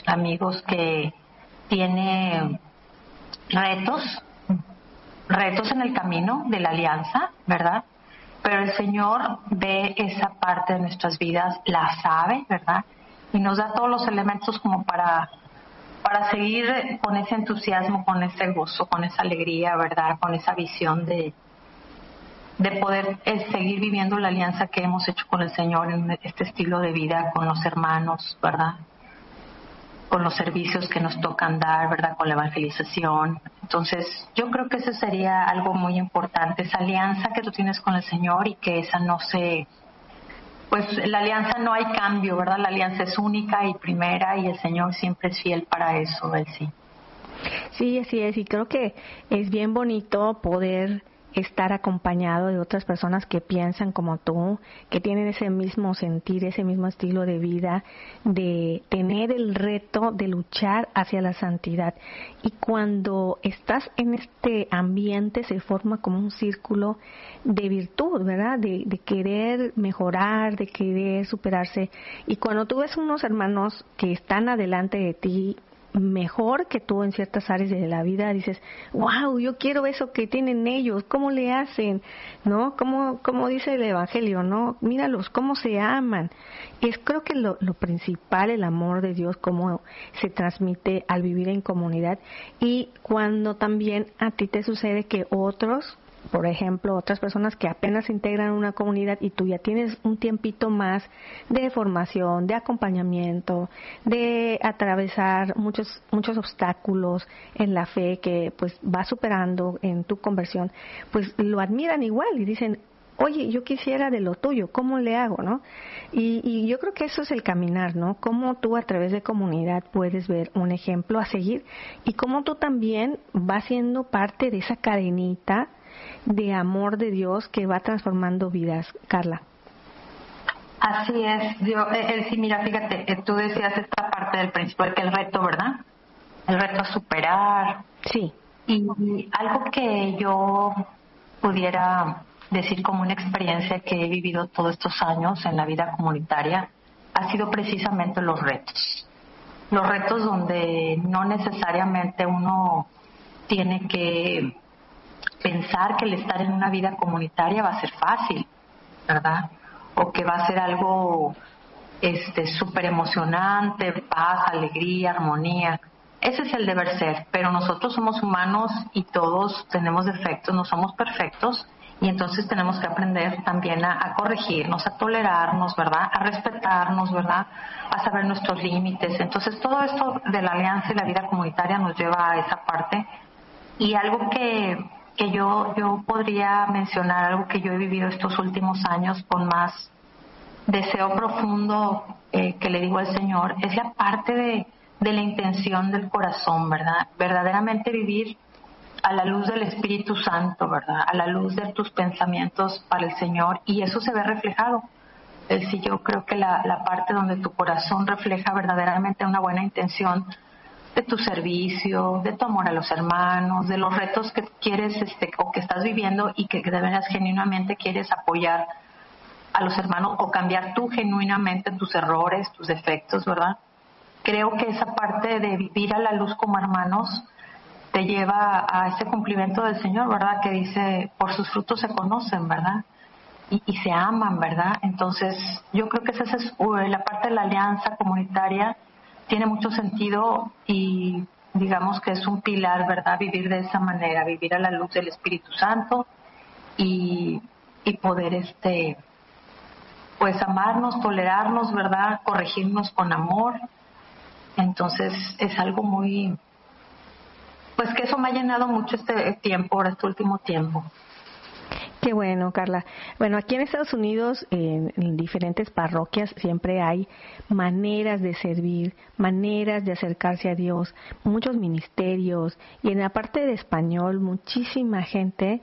amigos que tiene retos en el camino de la alianza, ¿verdad? Pero el Señor ve esa parte de nuestras vidas, la sabe, ¿verdad? Y nos da todos los elementos como para seguir con ese entusiasmo, con ese gozo, con esa alegría, ¿verdad? Con esa visión de poder seguir viviendo la alianza que hemos hecho con el Señor en este estilo de vida, con los hermanos, ¿verdad? Con los servicios que nos tocan dar, ¿verdad? Con la evangelización. Entonces, yo creo que eso sería algo muy importante, esa alianza que tú tienes con el Señor y que esa no se... Pues la alianza no hay cambio, ¿verdad? La alianza es única y primera y el Señor siempre es fiel para eso, Él sí. Sí, así es, y creo que es bien bonito poder estar acompañado de otras personas que piensan como tú, que tienen ese mismo sentir, ese mismo estilo de vida, de tener el reto de luchar hacia la santidad. Y cuando estás en este ambiente se forma como un círculo de virtud, ¿verdad? De querer mejorar, de querer superarse. Y cuando tú ves unos hermanos que están adelante de ti, mejor que tú en ciertas áreas de la vida, dices, wow, yo quiero eso que tienen ellos, ¿cómo le hacen? ¿No? ¿Cómo dice el Evangelio? ¿No? Míralos, cómo se aman. Creo que lo principal, el amor de Dios, cómo se transmite al vivir en comunidad, y cuando también a ti te sucede que otros, por ejemplo, otras personas que apenas se integran en una comunidad y tú ya tienes un tiempito más de formación, de acompañamiento, de atravesar muchos obstáculos en la fe que pues vas superando en tu conversión, pues lo admiran igual y dicen, oye, yo quisiera de lo tuyo, ¿cómo le hago, no? Y yo creo que eso es el caminar, ¿no? Cómo tú a través de comunidad puedes ver un ejemplo a seguir y cómo tú también vas siendo parte de esa cadenita de amor de Dios que va transformando vidas, Carla. Así es, sí, mira, fíjate, tú decías esta parte del principio, que el reto, ¿verdad? El reto a superar. Sí. Y algo que yo pudiera decir como una experiencia que he vivido todos estos años en la vida comunitaria ha sido precisamente los retos. Los retos donde no necesariamente uno tiene que pensar que el estar en una vida comunitaria va a ser fácil, ¿verdad? O que va a ser algo súper emocionante, paz, alegría, armonía. Ese es el deber ser, pero nosotros somos humanos y todos tenemos defectos, no somos perfectos, y entonces tenemos que aprender también a corregirnos, a tolerarnos, ¿verdad? A respetarnos, ¿verdad? A saber nuestros límites. Entonces todo esto de la alianza y la vida comunitaria nos lleva a esa parte. Y algo que yo podría mencionar, algo que yo he vivido estos últimos años con más deseo profundo que le digo al Señor, es la parte de la intención del corazón, ¿verdad? Verdaderamente vivir a la luz del Espíritu Santo, ¿verdad? A la luz de tus pensamientos para el Señor, y eso se ve reflejado. Sí, yo creo que la parte donde tu corazón refleja verdaderamente una buena intención de tu servicio, de tu amor a los hermanos, de los retos que quieres o que estás viviendo y que de veras genuinamente quieres apoyar a los hermanos o cambiar tú genuinamente tus errores, tus defectos, ¿verdad? Creo que esa parte de vivir a la luz como hermanos te lleva a ese cumplimiento del Señor, ¿verdad? Que dice, por sus frutos se conocen, ¿verdad? Y se aman, ¿verdad? Entonces, yo creo que esa es la parte de la alianza comunitaria, tiene mucho sentido y digamos que es un pilar, ¿verdad? Vivir de esa manera, vivir a la luz del Espíritu Santo y poder pues amarnos, tolerarnos, ¿verdad? Corregirnos con amor. Entonces es algo muy, pues que eso me ha llenado mucho este último tiempo. Qué bueno, Carla. Bueno, aquí en Estados Unidos, en diferentes parroquias, siempre hay maneras de servir, maneras de acercarse a Dios, muchos ministerios, y en la parte de español, muchísima gente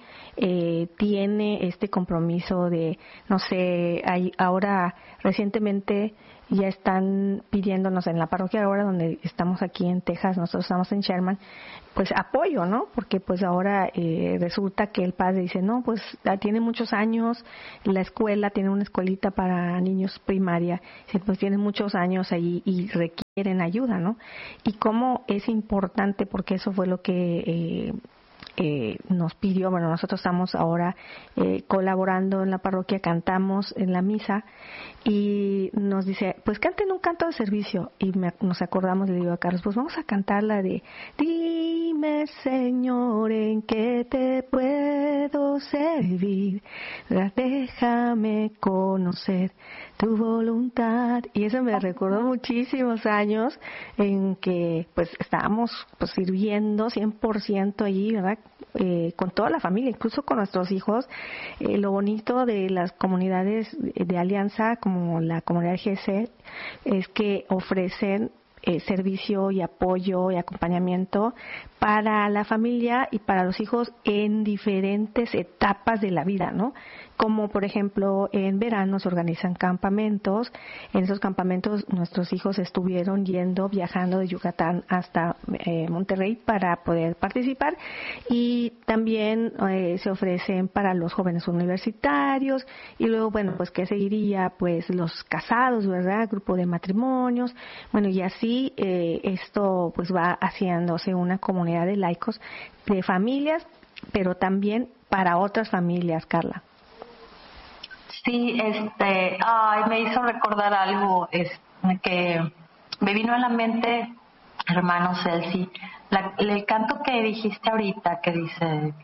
tiene este compromiso de, no sé, ahora recientemente ya están pidiéndonos en la parroquia ahora donde estamos aquí en Texas, nosotros estamos en Sherman, pues apoyo, ¿no? Porque pues ahora resulta que el padre dice, no, pues tiene muchos años, la escuela tiene una escuelita para niños primaria, pues tiene muchos años ahí y requieren ayuda, ¿no? Y cómo es importante, porque eso fue lo que nos pidió, bueno, nosotros estamos ahora colaborando en la parroquia, cantamos en la misa y nos dice, pues canten un canto de servicio, y nos acordamos, le digo a Carlos, pues vamos a cantar la de dime Señor en qué te puedo servir, déjame conocer tu voluntad. Y eso me recordó muchísimos años en que pues estábamos pues sirviendo 100% allí, ¿verdad? Con toda la familia, incluso con nuestros hijos. Lo bonito de las comunidades de alianza como la comunidad GC es que ofrecen servicio y apoyo y acompañamiento para la familia y para los hijos en diferentes etapas de la vida, ¿no? Como por ejemplo en verano se organizan campamentos. En esos campamentos nuestros hijos estuvieron viajando de Yucatán hasta Monterrey para poder participar, y también se ofrecen para los jóvenes universitarios, y luego bueno, pues qué seguiría, pues los casados, ¿verdad? Grupo de matrimonios, bueno, y así esto pues va haciéndose una comunidad de laicos, de familias, pero también para otras familias, Carla. Sí, me hizo recordar algo que me vino a la mente, hermano Celsi, el canto que dijiste ahorita, que dice,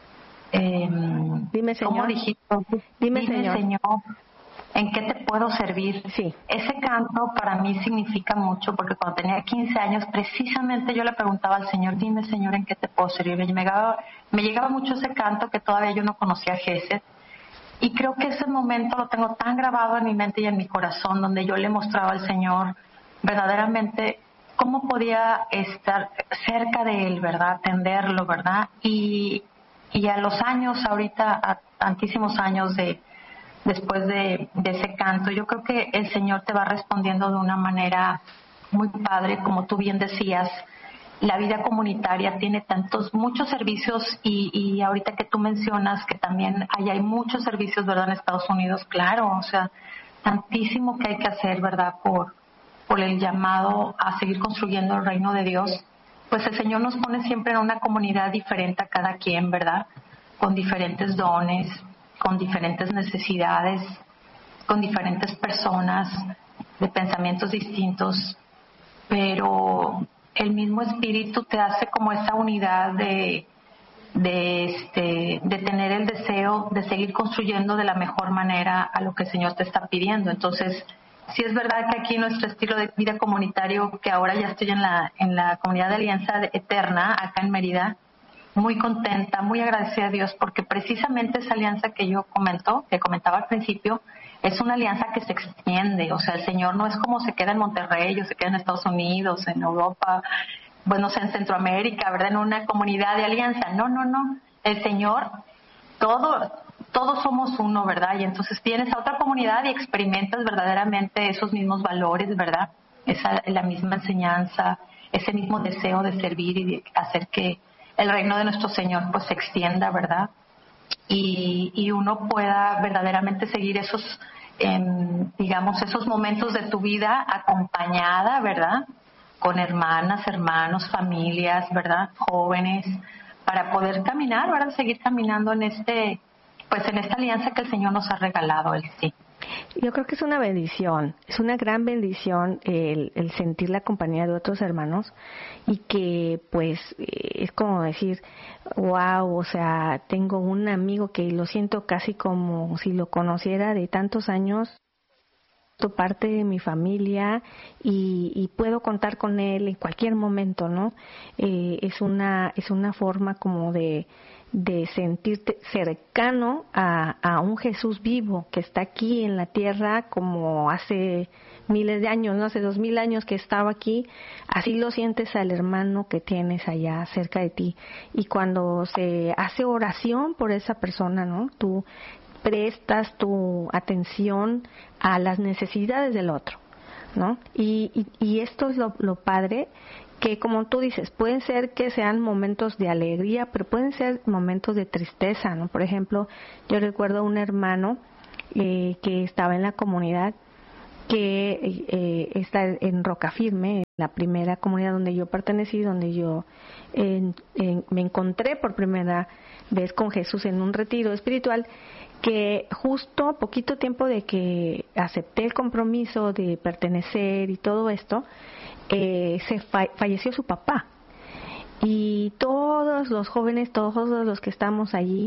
dime Señor, ¿cómo dijiste? Dime Señor, ¿en qué te puedo servir? Sí. Ese canto para mí significa mucho, porque cuando tenía 15 años, precisamente yo le preguntaba al Señor, dime Señor, ¿en qué te puedo servir? Me llegaba mucho ese canto que todavía yo no conocía a Gesed. Y creo que ese momento lo tengo tan grabado en mi mente y en mi corazón, donde yo le mostraba al Señor verdaderamente cómo podía estar cerca de Él, ¿verdad? Atenderlo, ¿verdad? Y a los años, ahorita, a tantísimos años después de ese canto, yo creo que el Señor te va respondiendo de una manera muy padre, como tú bien decías. La vida comunitaria tiene muchos servicios, y ahorita que tú mencionas que también hay muchos servicios, ¿verdad? En Estados Unidos, claro, o sea, tantísimo que hay que hacer, ¿verdad? Por el llamado a seguir construyendo el reino de Dios. Pues el Señor nos pone siempre en una comunidad diferente a cada quien, ¿verdad? Con diferentes dones, con diferentes necesidades, con diferentes personas, de pensamientos distintos, pero el mismo Espíritu te hace como esa unidad de tener el deseo de seguir construyendo de la mejor manera a lo que el Señor te está pidiendo. Entonces, sí es verdad que aquí nuestro estilo de vida comunitario, que ahora ya estoy en la comunidad de Alianza Eterna, acá en Mérida, muy contenta, muy agradecida a Dios, porque precisamente esa alianza que comentaba al principio, es una alianza que se extiende. O sea, el Señor no es como se queda en Monterrey o se queda en Estados Unidos, en Europa, bueno, o sea, en Centroamérica, ¿verdad? En una comunidad de alianza. No. El Señor, todos somos uno, ¿verdad? Y entonces vienes a otra comunidad y experimentas verdaderamente esos mismos valores, ¿verdad? La misma enseñanza, ese mismo deseo de servir y de hacer que el reino de nuestro Señor pues se extienda, ¿verdad? Y uno pueda verdaderamente seguir esos momentos de tu vida acompañada, ¿verdad? Con hermanas, hermanos, familias, ¿verdad? Jóvenes, para poder caminar, ¿verdad? Seguir caminando en esta alianza que el Señor nos ha regalado, Él sí. Yo creo que es una bendición, es una gran bendición el sentir la compañía de otros hermanos, y que pues es como decir, wow, o sea, tengo un amigo que lo siento casi como si lo conociera de tantos años, parte de mi familia, y puedo contar con él en cualquier momento, ¿no? Es una forma como de sentirte cercano a un Jesús vivo que está aquí en la tierra, como hace miles de años, ¿no? Hace 2000 años que estaba aquí. Así lo sientes al hermano que tienes allá cerca de ti, y cuando se hace oración por esa persona, ¿no? Tú prestas tu atención a las necesidades del otro, ¿no? Y esto es lo padre, que como tú dices, pueden ser que sean momentos de alegría, pero pueden ser momentos de tristeza, ¿no? Por ejemplo, yo recuerdo a un hermano que estaba en la comunidad, que está en Roca Firme, la primera comunidad donde yo pertenecí, donde yo me encontré por primera vez con Jesús en un retiro espiritual, que justo poquito tiempo de que acepté el compromiso de pertenecer y todo esto, falleció su papá. Y todos los jóvenes, todos los que estamos allí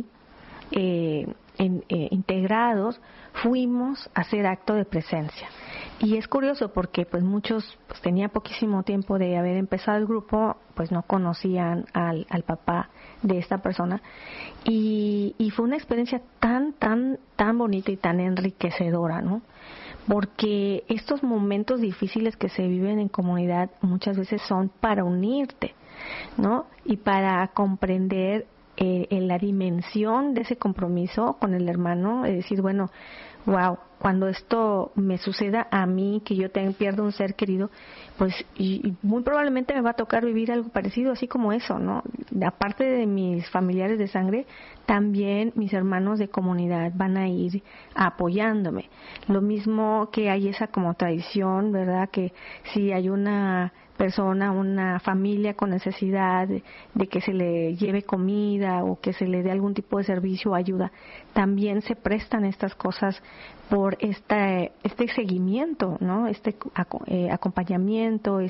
integrados, fuimos a hacer acto de presencia. Y es curioso porque pues muchos pues tenía poquísimo tiempo de haber empezado el grupo, pues no conocían al papá de esta persona, y fue una experiencia tan bonita y tan enriquecedora, ¿no? Porque estos momentos difíciles que se viven en comunidad muchas veces son para unirte, ¿no? Y para comprender en la dimensión de ese compromiso con el hermano, es decir, bueno, wow, cuando esto me suceda a mí, que yo pierdo un ser querido, pues y muy probablemente me va a tocar vivir algo parecido, así como eso, ¿no? Aparte de mis familiares de sangre, también mis hermanos de comunidad van a ir apoyándome. Lo mismo que hay esa como tradición, ¿verdad? Que si hay una persona, una familia con necesidad de que se le lleve comida o que se le dé algún tipo de servicio o ayuda, también se prestan estas cosas por este seguimiento, ¿no? Acompañamiento,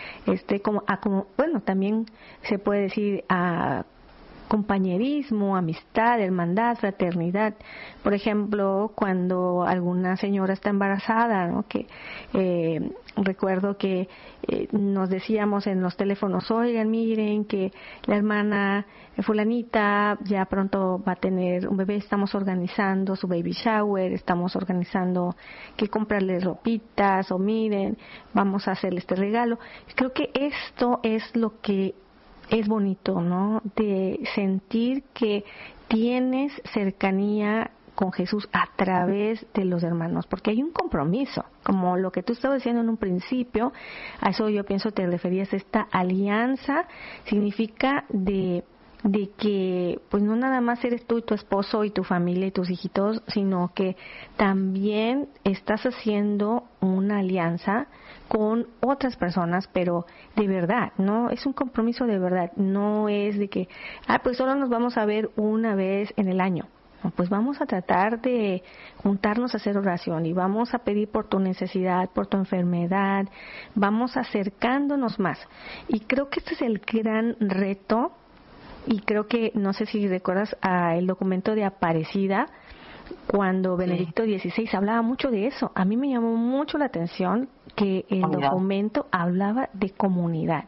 bueno, también se puede decir compañerismo, amistad, hermandad, fraternidad. Por ejemplo, cuando alguna señora está embarazada, ¿no? Que recuerdo que nos decíamos en los teléfonos, oigan, miren que la hermana fulanita ya pronto va a tener un bebé, estamos organizando su baby shower, estamos organizando que comprarle ropitas, o miren, vamos a hacerle este regalo. Creo que esto es lo que es bonito, ¿no? De sentir que tienes cercanía con Jesús a través de los hermanos, porque hay un compromiso, como lo que tú estabas diciendo en un principio, a eso yo pienso te referías, esta alianza significa de que pues no nada más eres tú y tu esposo y tu familia y tus hijitos, sino que también estás haciendo una alianza con otras personas, pero de verdad, ¿no? Es un compromiso de verdad, no es de que, pues solo nos vamos a ver una vez en el año. No, pues vamos a tratar de juntarnos a hacer oración y vamos a pedir por tu necesidad, por tu enfermedad, vamos acercándonos más. Y creo que este es el gran reto. Y creo que, no sé si recuerdas el documento de Aparecida, cuando Benedicto XVI hablaba mucho de eso. A mí me llamó mucho la atención que el documento hablaba de comunidad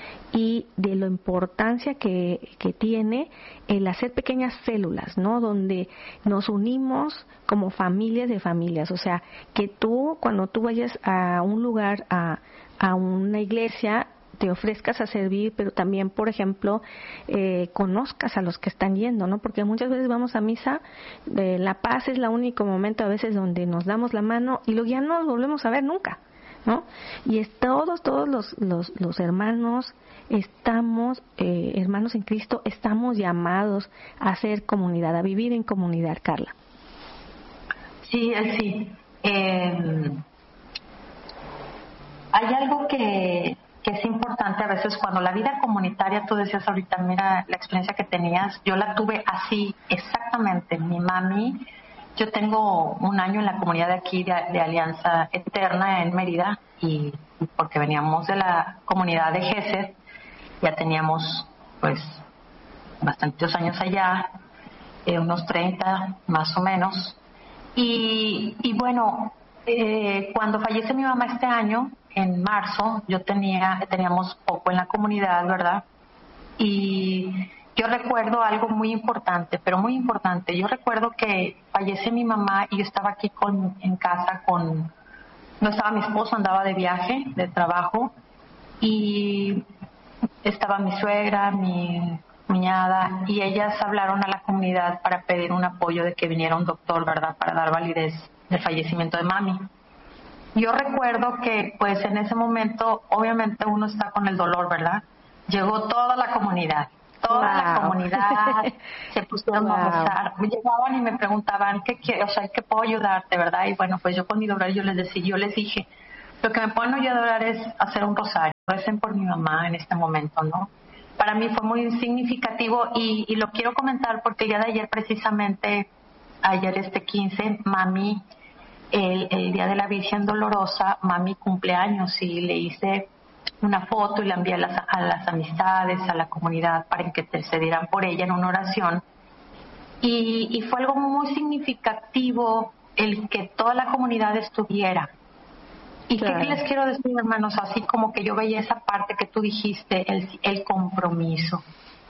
y de la importancia que tiene el hacer pequeñas células, ¿no? Donde nos unimos como familias de familias. O sea, que tú, cuando tú vayas a un lugar, a una iglesia, te ofrezcas a servir, pero también, por ejemplo, conozcas a los que están yendo, ¿no? Porque muchas veces vamos a misa, la paz es el único momento a veces donde nos damos la mano y luego ya no nos volvemos a ver nunca, ¿no? Y todos los hermanos estamos, hermanos en Cristo, estamos llamados a hacer comunidad, a vivir en comunidad, Carla. Sí, sí. Hay algo que es importante a veces cuando la vida comunitaria, tú decías ahorita, mira la experiencia que tenías, yo la tuve así exactamente. Mi mami, yo tengo un año en la comunidad de aquí de Alianza Eterna en Mérida, y porque veníamos de la comunidad de Gesed, ya teníamos pues bastantes años allá, unos 30 más o menos, y bueno, cuando fallece mi mamá este año, en marzo, teníamos poco en la comunidad, ¿verdad? Y yo recuerdo algo muy importante, pero muy importante. Yo recuerdo que fallece mi mamá y yo estaba aquí en casa no estaba mi esposo, andaba de viaje, de trabajo, y estaba mi suegra, mi cuñada, y ellas hablaron a la comunidad para pedir un apoyo de que viniera un doctor, ¿verdad? Para dar validez del fallecimiento de mami. yo recuerdo que pues en ese momento obviamente uno está con el dolor, ¿verdad? Llegó toda la comunidad. Toda la comunidad se pusieron a rezar. Me llegaban y me preguntaban qué quiero, o sea, qué puedo ayudarte, ¿verdad? Y bueno, pues yo con mi dolor yo les dije, lo que me pueden ayudar es hacer un rosario. Recen por mi mamá en este momento, ¿no? Para mí fue muy significativo y lo quiero comentar porque el día de ayer precisamente, ayer 15, mami, el día de la Virgen Dolorosa, mami cumpleaños y le hice una foto y la envié a las amistades, a la comunidad para que intercedieran por ella en una oración. Y fue algo muy significativo el que toda la comunidad estuviera. ¿Y claro, qué les quiero decir, hermanos? Así como que yo veía esa parte que tú dijiste, el compromiso.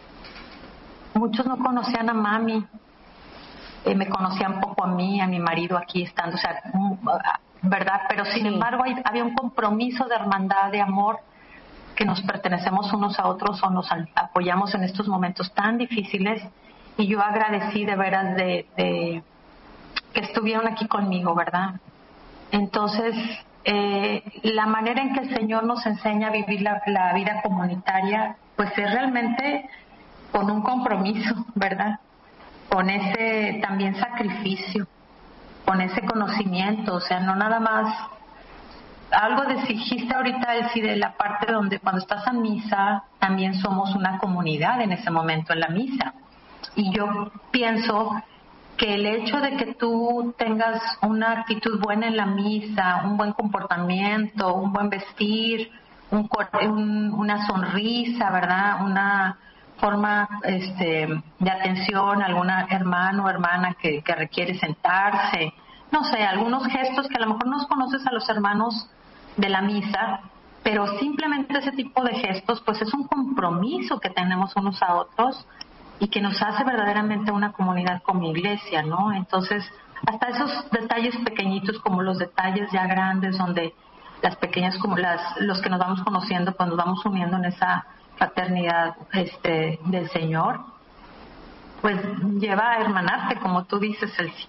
Muchos no conocían a mami, me conocían poco a mí, a mi marido aquí estando, o sea, ¿verdad? Pero sin embargo había un compromiso de hermandad, de amor, que nos pertenecemos unos a otros o nos apoyamos en estos momentos tan difíciles, y yo agradecí de veras de que estuvieron aquí conmigo, ¿verdad? Entonces, la manera en que el Señor nos enseña a vivir la vida comunitaria, pues es realmente con un compromiso, ¿verdad? Con ese también sacrificio, con ese conocimiento, o sea, no nada más. Algo dijiste ahorita, Elsie, de la parte donde cuando estás a misa también somos una comunidad en ese momento en la misa. Y yo pienso que el hecho de que tú tengas una actitud buena en la misa, un buen comportamiento, un buen vestir, una sonrisa, ¿verdad? Una forma de atención a algún hermano o hermana que requiere sentarse, no sé, algunos gestos que a lo mejor no conoces a los hermanos de la misa, pero simplemente ese tipo de gestos pues es un compromiso que tenemos unos a otros y que nos hace verdaderamente una comunidad como iglesia, ¿no? Entonces, hasta esos detalles pequeñitos como los detalles ya grandes, donde las pequeñas como los que nos vamos conociendo, pues nos vamos uniendo en esa fraternidad del Señor, pues lleva a hermanarte, como tú dices, Elsie.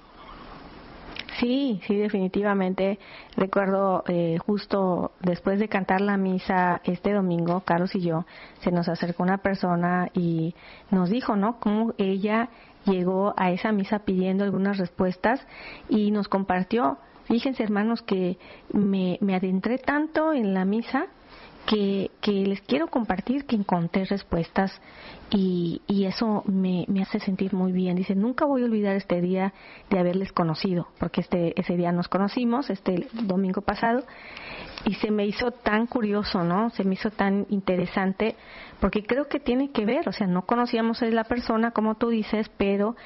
Sí, definitivamente. Recuerdo justo después de cantar la misa este domingo, Carlos y yo, se nos acercó una persona y nos dijo, ¿no?, cómo ella llegó a esa misa pidiendo algunas respuestas y nos compartió. Fíjense, hermanos, que me adentré tanto en la misa que les quiero compartir que encontré respuestas y eso me hace sentir muy bien. Dice, nunca voy a olvidar este día de haberles conocido, porque ese día nos conocimos, domingo pasado, y se me hizo tan curioso, ¿no? Se me hizo tan interesante, porque creo que tiene que ver, o sea, no conocíamos a la persona, como tú dices, pero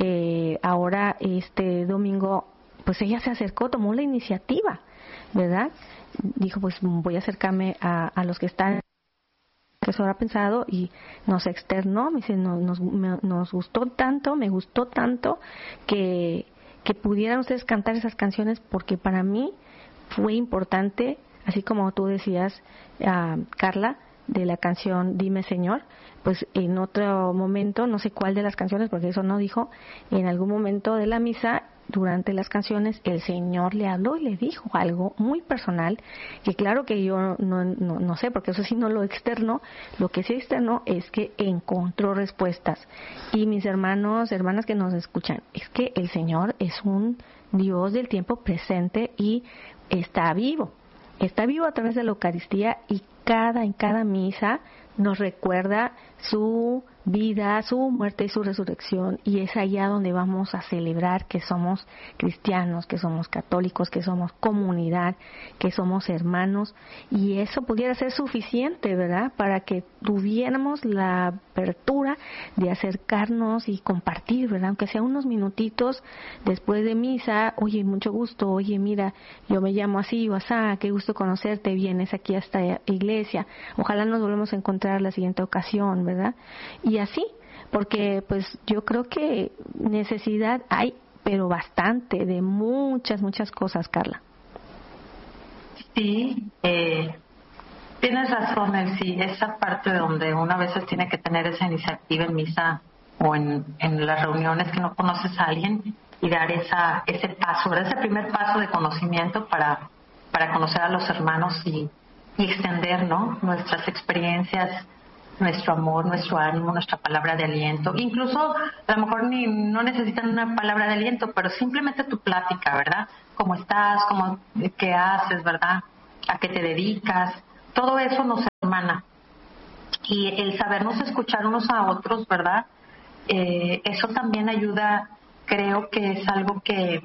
ahora este domingo, pues ella se acercó, tomó la iniciativa, ¿verdad? Dijo, pues voy a acercarme a los que están, que se habrá pensado, y nos externó, me dice, nos gustó tanto, me gustó tanto que pudieran ustedes cantar esas canciones, porque para mí fue importante, así como tú decías, Carla, de la canción Dime Señor, pues en otro momento, no sé cuál de las canciones, porque eso no dijo, en algún momento de la misa, durante las canciones, el Señor le habló y le dijo algo muy personal, que claro que yo no sé, porque eso sí no lo externo, lo que sí externo es que encontró respuestas. Y mis hermanos, hermanas que nos escuchan, es que el Señor es un Dios del tiempo presente y está vivo a través de la Eucaristía, y en cada misa nos recuerda su vida, su muerte y su resurrección, y es allá donde vamos a celebrar que somos cristianos, que somos católicos, que somos comunidad, que somos hermanos, y eso pudiera ser suficiente, ¿verdad?, para que tuviéramos la apertura de acercarnos y compartir, ¿verdad?, aunque sea unos minutitos después de misa. Oye, mucho gusto, oye, mira, yo me llamo así o asá, qué gusto conocerte, vienes aquí a esta iglesia, ojalá nos volvamos a encontrar la siguiente ocasión, ¿verdad? Y así, porque pues yo creo que necesidad hay, pero bastante, de muchas cosas, Carla. Sí, tienes razón, Elsie, esa parte donde uno a veces tiene que tener esa iniciativa en misa o en las reuniones que no conoces a alguien y dar ese paso, ese primer paso de conocimiento para para conocer a los hermanos y extender, ¿no?, nuestras experiencias, nuestro amor, nuestro ánimo, nuestra palabra de aliento. Incluso a lo mejor no necesitan una palabra de aliento, pero simplemente tu plática, ¿verdad? ¿Cómo estás? ¿Qué haces, verdad? ¿A qué te dedicas? Todo eso nos hermana. Y el sabernos escuchar unos a otros, ¿verdad? Eso también ayuda, creo que es algo que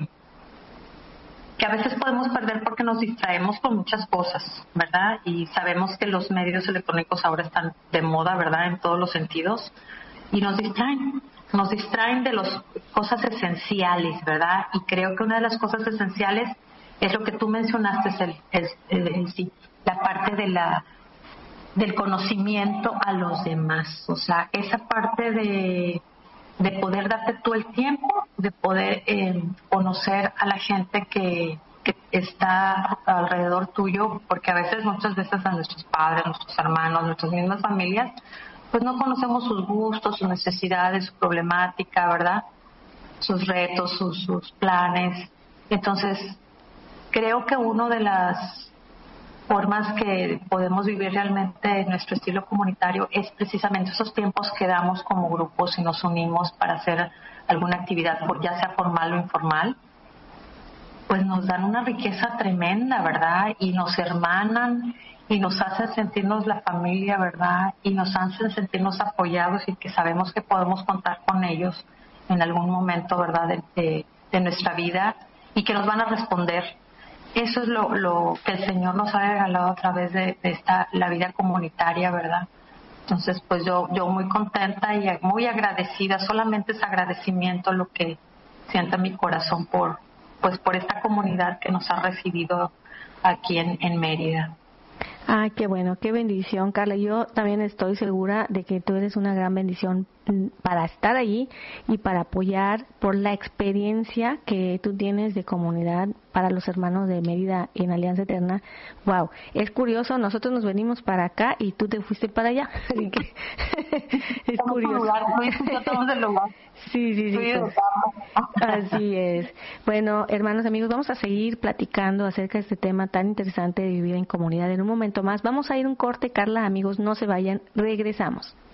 a veces podemos perder porque nos distraemos con muchas cosas, ¿verdad? Y sabemos que los medios electrónicos ahora están de moda, ¿verdad?, en todos los sentidos, y nos distraen de las cosas esenciales, ¿verdad? Y creo que una de las cosas esenciales es lo que tú mencionaste, sí, la parte del conocimiento a los demás, o sea, esa parte de poder darte tú el tiempo, de poder conocer a la gente que está alrededor tuyo, porque muchas veces a nuestros padres, nuestros hermanos, nuestras mismas familias, pues no conocemos sus gustos, sus necesidades, su problemática, ¿verdad? Sus retos, sus planes. Entonces, creo que una de las formas que podemos vivir realmente nuestro estilo comunitario es precisamente esos tiempos que damos como grupos y nos unimos para hacer alguna actividad, ya sea formal o informal, pues nos dan una riqueza tremenda, ¿verdad? Y nos hermanan y nos hacen sentirnos la familia, ¿verdad? Y nos hacen sentirnos apoyados y que sabemos que podemos contar con ellos en algún momento, ¿verdad?, de nuestra vida, y que nos van a responder. Eso es lo que el Señor nos ha regalado a través de la vida comunitaria, ¿verdad? Entonces, pues yo muy contenta y muy agradecida, solamente es agradecimiento lo que sienta mi corazón por esta comunidad que nos ha recibido aquí en Mérida. Ay, qué bueno, qué bendición, Carla. Yo también estoy segura de que tú eres una gran bendición para estar allí y para apoyar por la experiencia que tú tienes de comunidad para los hermanos de Mérida en Alianza Eterna. Wow, es curioso, nosotros nos venimos para acá y tú te fuiste para allá. Así que es curioso. Sí. Así es. Bueno, hermanos, amigos, vamos a seguir platicando acerca de este tema tan interesante de vivir en comunidad en un momento más. Vamos a ir un corte, Carla, amigos, no se vayan, regresamos.